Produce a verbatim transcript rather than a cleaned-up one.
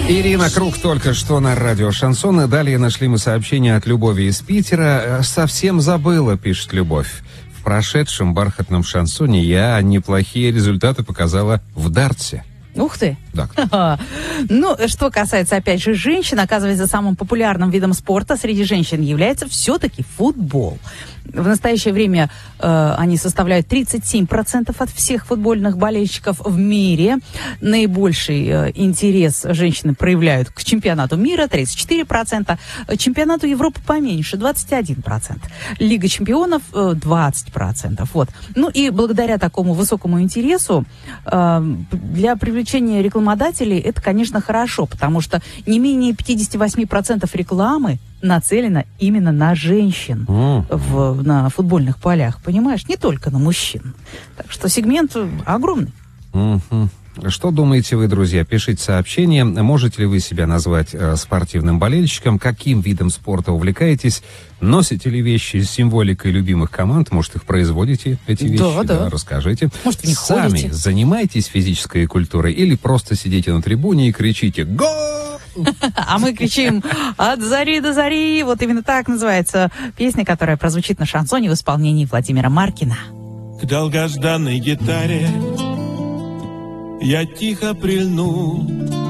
Ирина Круг только что на радио Шансон. И далее нашли мы сообщение от Любови из Питера. «Совсем забыла», пишет Любовь. «В прошедшем бархатном шансоне я неплохие результаты показала в дартсе». Ух ты! Да. Ну, что касается, опять же, женщин, оказывается, самым популярным видом спорта среди женщин является все-таки футбол. В настоящее время э, они составляют тридцать семь процентов от всех футбольных болельщиков в мире. Наибольший э, интерес женщины проявляют к чемпионату мира, тридцать четыре процента, чемпионату Европы поменьше, двадцать один процент, Лига чемпионов э, двадцать процентов. Вот. Ну и благодаря такому высокому интересу э, для привлечения рекламодателей это, конечно, хорошо, потому что не менее пятьдесят восемь процентов рекламы нацелена именно на женщин mm. в, на футбольных полях, понимаешь? Не только на мужчин. Так что сегмент огромный. Mm-hmm. Что думаете вы, друзья? Пишите сообщение. Можете ли вы себя назвать э, спортивным болельщиком? Каким видом спорта увлекаетесь? Носите ли вещи с символикой любимых команд? Может, их производите, эти вещи? Да, да. да расскажите. Может, в них Сами ходите? Занимаетесь физической культурой или просто сидите на трибуне и кричите «Гол!» А мы кричим «От зари до зари». Вот именно так называется песня, которая прозвучит на шансоне в исполнении Владимира Маркина. К долгожданной гитаре я тихо прильнул,